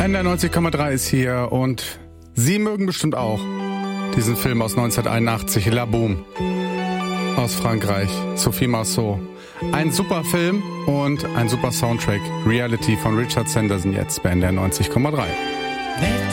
NDR 90,3 ist hier und Sie mögen bestimmt auch diesen Film aus 1981, La Boum, aus Frankreich, Sophie Marceau. Ein super Film und ein super Soundtrack, Reality von Richard Sanderson, jetzt bei NDR 90,3.